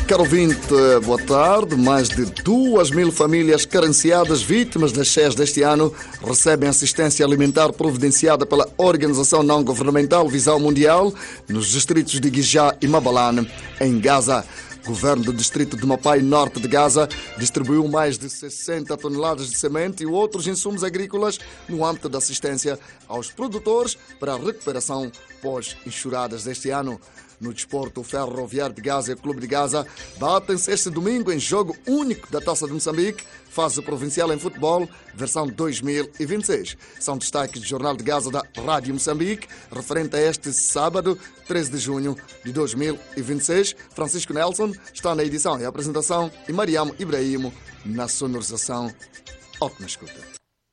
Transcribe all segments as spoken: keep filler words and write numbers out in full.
Caro ouvinte, boa tarde. Mais de duas mil famílias carenciadas vítimas das cheias deste ano recebem assistência alimentar providenciada pela organização não-governamental Visão Mundial nos distritos de Guijá e Mabalane, em Gaza. O governo do distrito de Mapai, norte de Gaza, distribuiu mais de sessenta toneladas de semente e outros insumos agrícolas no âmbito da assistência aos produtores para a recuperação pós-enxurradas deste ano. No desporto, o Ferroviário de Gaza e o Clube de Gaza batem-se este domingo em jogo único da Taça de Moçambique, fase provincial em futebol, versão dois mil e vinte e seis. São destaques do Jornal de Gaza da Rádio Moçambique, referente a este sábado, treze de junho de dois mil e vinte e seis. Francisco Nelson está na edição e apresentação e Mariamo Ibrahimo na sonorização. Ótima escuta.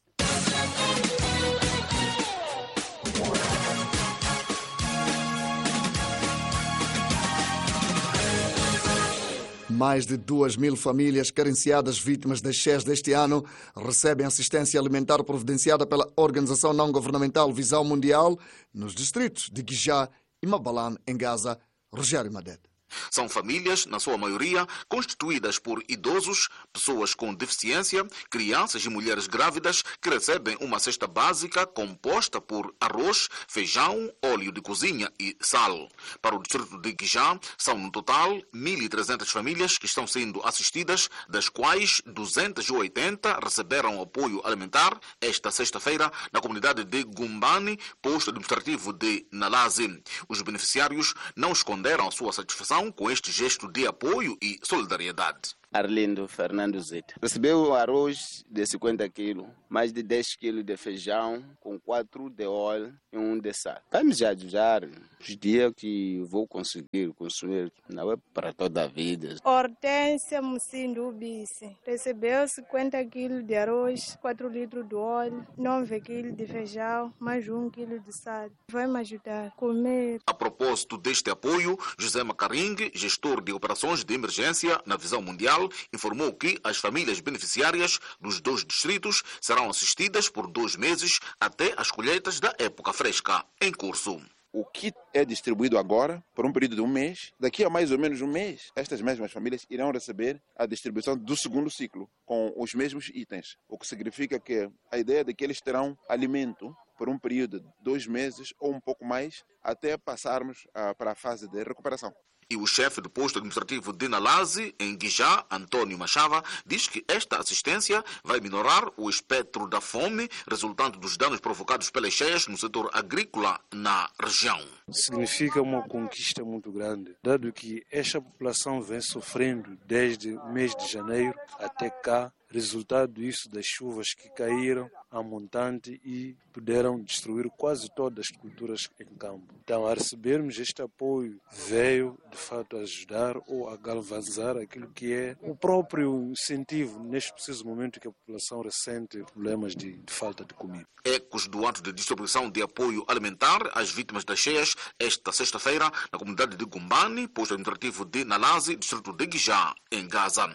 Mais de duas mil famílias carenciadas vítimas das cheias deste ano recebem assistência alimentar providenciada pela organização não-governamental Visão Mundial nos distritos de Guijá e Mabalane, em Gaza. Rogério Madete. São famílias, na sua maioria, constituídas por idosos, pessoas com deficiência, crianças e mulheres grávidas que recebem uma cesta básica composta por arroz, feijão, óleo de cozinha e sal. Para o distrito de Guijá, são no total mil e trezentas famílias que estão sendo assistidas, das quais duzentas e oitenta receberam apoio alimentar esta sexta-feira na comunidade de Gumbani, posto administrativo de Nalazi. Os beneficiários não esconderam a sua satisfação com este gesto de apoio e solidariedade. Arlindo Fernando Zeta. Recebeu arroz de cinquenta quilos, mais de dez quilos de feijão, com quatro de óleo e um de sal. Vamos ajudar os dias que vou conseguir consumir, não é para toda a vida. Hortência Mucindo Bice. Recebeu cinquenta quilos de arroz, quatro litros de óleo, nove quilos de feijão, mais um quilo de sal. Vai me ajudar a comer. A propósito deste apoio, José Macaring, gestor de operações de emergência na Visão Mundial, informou que as famílias beneficiárias dos dois distritos serão assistidas por dois meses até as colheitas da época fresca em curso. O kit é distribuído agora por um período de um mês. Daqui a mais ou menos um mês, estas mesmas famílias irão receber a distribuição do segundo ciclo com os mesmos itens, o que significa que a ideia é de que eles terão alimento por um período de dois meses ou um pouco mais até passarmos uh, para a fase de recuperação. E o chefe do posto administrativo de Nalazi, em Guijá, Antônio Machava, diz que esta assistência vai minorar o espectro da fome resultante dos danos provocados pelas cheias no setor agrícola na região. Significa uma conquista muito grande, dado que esta população vem sofrendo desde o mês de janeiro até cá, resultado disso das chuvas que caíram a montante e puderam destruir quase todas as culturas em campo. Então, a recebermos este apoio, veio de fato ajudar ou a galvanizar aquilo que é o próprio incentivo neste preciso momento que a população ressente problemas de, de falta de comida. Ecos do ato de distribuição de apoio alimentar às vítimas das cheias esta sexta-feira na comunidade de Gumbani, posto administrativo de Nalazi, distrito de Guijá, em Gaza.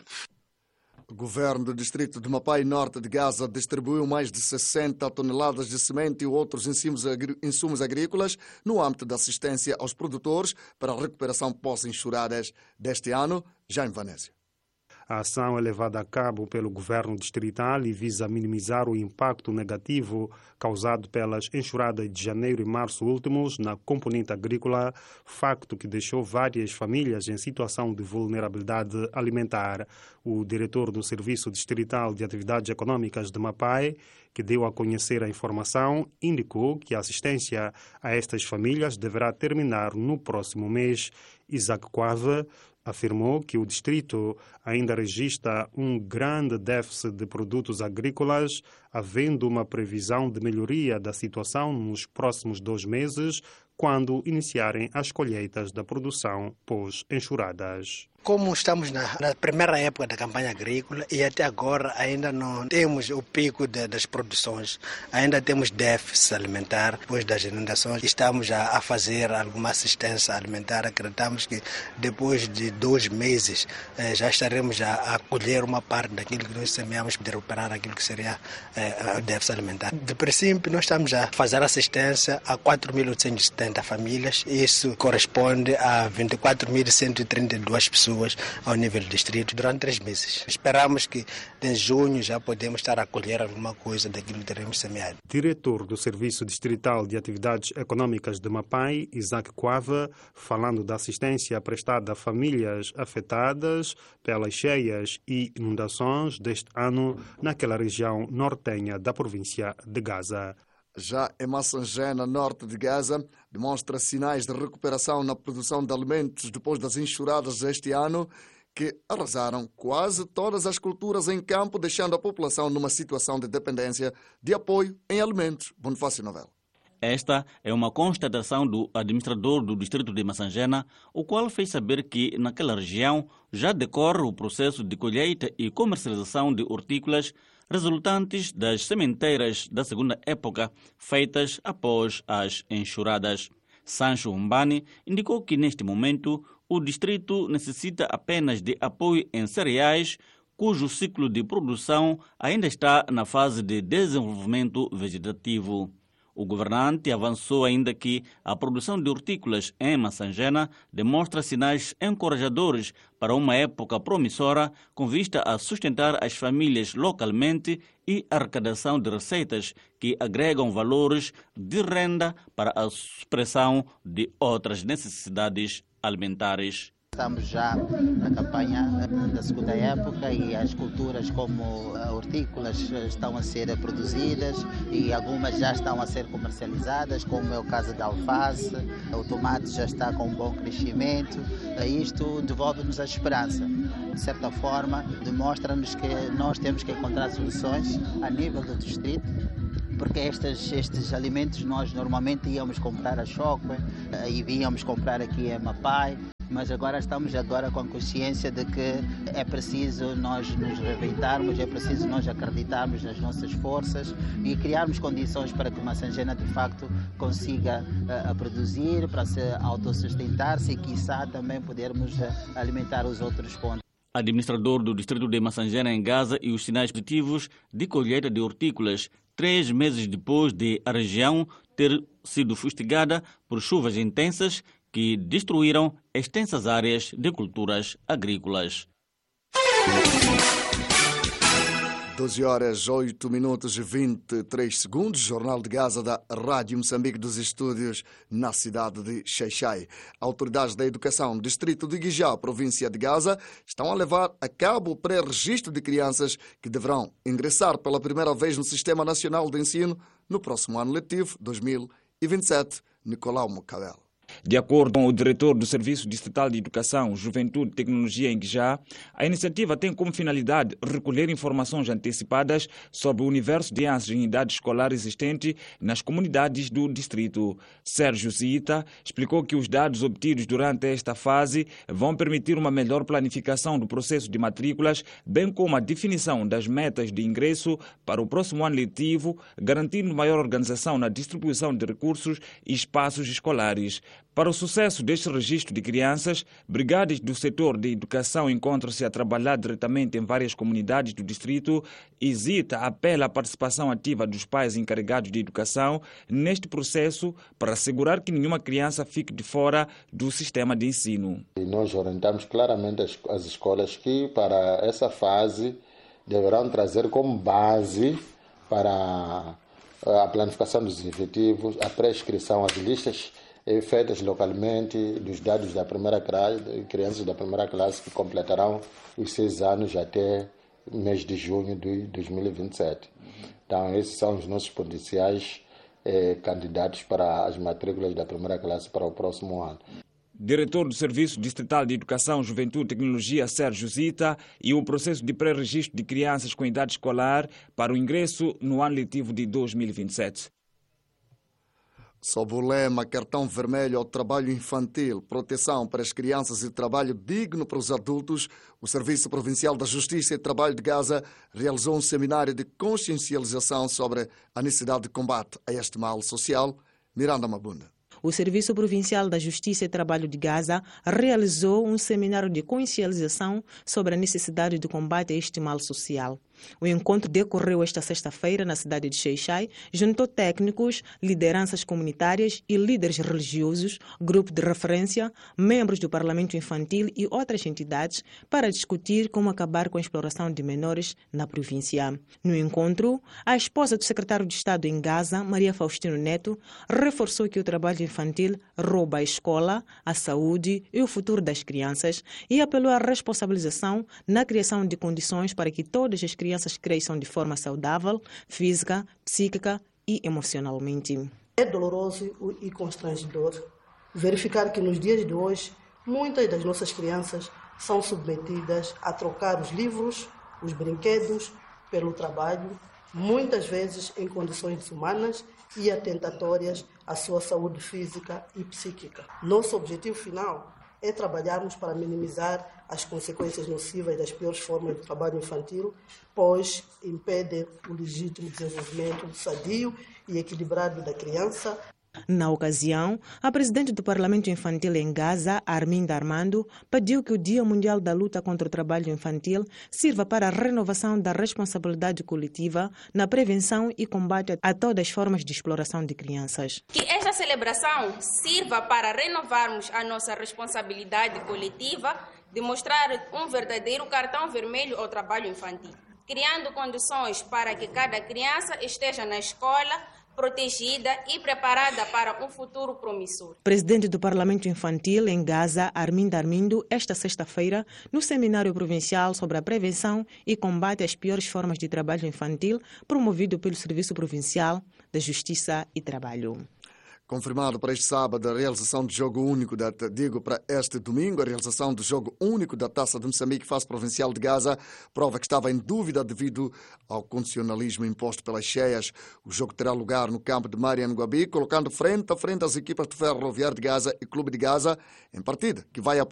O governo do distrito de Mapai, norte de Gaza, distribuiu mais de sessenta toneladas de semente e outros insumos agrícolas no âmbito da assistência aos produtores para a recuperação pós-enxurradas deste ano, já em Venezia. A ação é levada a cabo pelo governo distrital e visa minimizar o impacto negativo causado pelas enxurradas de janeiro e março últimos na componente agrícola, facto que deixou várias famílias em situação de vulnerabilidade alimentar. O diretor do Serviço Distrital de Atividades Econômicas de Mapai, que deu a conhecer a informação, indicou que a assistência a estas famílias deverá terminar no próximo mês. Isaac Quave afirmou que o distrito ainda registra um grande déficit de produtos agrícolas, havendo uma previsão de melhoria da situação nos próximos dois meses, quando iniciarem as colheitas da produção pós-enxurradas. Como estamos na, na primeira época da campanha agrícola e até agora ainda não temos o pico de, das produções, ainda temos déficit alimentar depois das inundações, estamos a, a fazer alguma assistência alimentar. Acreditamos que depois de dois meses eh, já estaremos a, a colher uma parte daquilo que nós semeamos, de recuperar aquilo que seria eh, o déficit alimentar. De princípio, nós estamos a fazer assistência a quatro mil oitocentas e setenta famílias, isso corresponde a vinte e quatro mil cento e trinta e duas pessoas duas ao nível do distrito durante três meses. Esperamos que em junho já podemos estar a colher alguma coisa daquilo que teremos semeado. Diretor do Serviço Distrital de Atividades Econômicas de Mapai, Isaac Coava, falando da assistência prestada a famílias afetadas pelas cheias e inundações deste ano naquela região nortenha da província de Gaza. Já em Massangena, norte de Gaza, demonstra sinais de recuperação na produção de alimentos depois das enxurradas deste ano, que arrasaram quase todas as culturas em campo, deixando a população numa situação de dependência de apoio em alimentos. Bonifácio Novelo. Esta é uma constatação do administrador do distrito de Massangena, o qual fez saber que naquela região já decorre o processo de colheita e comercialização de hortícolas resultantes das sementeiras da segunda época feitas após as enxurradas. Sancho Umbani indicou que neste momento o distrito necessita apenas de apoio em cereais, cujo ciclo de produção ainda está na fase de desenvolvimento vegetativo. O governante avançou ainda que a produção de hortícolas em Massangena demonstra sinais encorajadores para uma época promissora com vista a sustentar as famílias localmente e a arrecadação de receitas que agregam valores de renda para a supressão de outras necessidades alimentares. Estamos já na campanha da segunda época e as culturas como hortícolas estão a ser produzidas e algumas já estão a ser comercializadas, como é o caso da alface, o tomate já está com um bom crescimento. Isto devolve-nos a esperança. De certa forma, demonstra-nos que nós temos que encontrar soluções a nível do distrito, porque estes, estes alimentos nós normalmente íamos comprar a Choque e íamos comprar aqui em Mapai. Mas agora estamos agora com a consciência de que é preciso nós nos reinventarmos, é preciso nós acreditarmos nas nossas forças e criarmos condições para que Massangena de facto consiga uh, produzir, para se autossustentar-se e quiçá também podermos uh, alimentar os outros pontos. Administrador do distrito de Massangena em Gaza e os sinais positivos de colheita de hortícolas, três meses depois de a região ter sido fustigada por chuvas intensas que destruíram extensas áreas de culturas agrícolas. doze horas, oito minutos e vinte e três segundos. Jornal de Gaza da Rádio Moçambique dos estúdios na cidade de Xai-Xai. Autoridades da Educação, Distrito de Guijá, província de Gaza, estão a levar a cabo o pré-registro de crianças que deverão ingressar pela primeira vez no Sistema Nacional de Ensino no próximo ano letivo dois mil e vinte e sete. Nicolau Mocadel. De acordo com o diretor do Serviço Distrital de Educação, Juventude e Tecnologia em Guijá, a iniciativa tem como finalidade recolher informações antecipadas sobre o universo de crianças em idade escolar existente nas comunidades do distrito. Sérgio Zita explicou que os dados obtidos durante esta fase vão permitir uma melhor planificação do processo de matrículas, bem como a definição das metas de ingresso para o próximo ano letivo, garantindo maior organização na distribuição de recursos e espaços escolares. Para o sucesso deste registro de crianças, brigadas do setor de educação encontram-se a trabalhar diretamente em várias comunidades do distrito e Zita apela à participação ativa dos pais encarregados de educação neste processo para assegurar que nenhuma criança fique de fora do sistema de ensino. E nós orientamos claramente as, as escolas que para essa fase deverão trazer como base para a planificação dos efetivos, a pré-inscrição, as listas feitas localmente dos dados da primeira classe, crianças da primeira classe que completarão os seis anos até mês de junho de dois mil e vinte e sete. Então, esses são os nossos potenciais eh, candidatos para as matrículas da primeira classe para o próximo ano. Diretor do Serviço Distrital de Educação, Juventude e Tecnologia, Sérgio Zita, e o processo de pré-registro de crianças com idade escolar para o ingresso no ano letivo de dois mil e vinte e sete. Sob o lema Cartão Vermelho ao Trabalho Infantil, Proteção para as Crianças e Trabalho Digno para os Adultos, o Serviço Provincial da Justiça e Trabalho de Gaza realizou um seminário de consciencialização sobre a necessidade de combate a este mal social. Miranda Mabunda. O Serviço Provincial da Justiça e Trabalho de Gaza realizou um seminário de consciencialização sobre a necessidade de combate a este mal social. O encontro decorreu esta sexta-feira na cidade de Xai-Xai, juntou técnicos, lideranças comunitárias e líderes religiosos, grupo de referência, membros do Parlamento Infantil e outras entidades para discutir como acabar com a exploração de menores na província. No encontro, a esposa do secretário de Estado em Gaza, Maria Faustino Neto, reforçou que o trabalho infantil rouba a escola, a saúde e o futuro das crianças e apelou à responsabilização na criação de condições para que todas as crianças cresçam de forma saudável, física, psíquica e emocionalmente. É doloroso e constrangedor verificar que nos dias de hoje muitas das nossas crianças são submetidas a trocar os livros, os brinquedos pelo trabalho, muitas vezes em condições desumanas e atentatórias à sua saúde física e psíquica. Nosso objetivo final é trabalharmos para minimizar as consequências nocivas das piores formas de trabalho infantil, pois impedem o legítimo desenvolvimento sadio e equilibrado da criança. Na ocasião, a presidente do Parlamento Infantil em Gaza, Arminda Armando, pediu que o Dia Mundial da Luta contra o Trabalho Infantil sirva para a renovação da responsabilidade coletiva na prevenção e combate a todas as formas de exploração de crianças. Que esta celebração sirva para renovarmos a nossa responsabilidade coletiva de mostrar um verdadeiro cartão vermelho ao trabalho infantil, criando condições para que cada criança esteja na escola protegida e preparada para um futuro promissor. Presidente do Parlamento Infantil em Gaza, Arminda Armindo, esta sexta-feira, no Seminário Provincial sobre a Prevenção e Combate às Piores Formas de Trabalho Infantil, promovido pelo Serviço Provincial da Justiça e Trabalho. Confirmado para este sábado a realização do jogo único, da, digo para este domingo, a realização do jogo único da Taça de Moçambique face provincial de Gaza, prova que estava em dúvida devido ao condicionalismo imposto pelas cheias. O jogo terá lugar no campo de Mariano Guabi, colocando frente a frente as equipas do Ferroviário de Gaza e Clube de Gaza, em partida que vai apurar